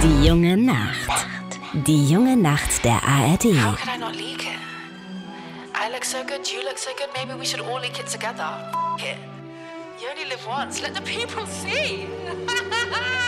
Die junge Nacht. Die junge Nacht der ARD. How could I not leak it? I look so good, you look so good, maybe we should all leak it together. F it. You only live once, let the people see.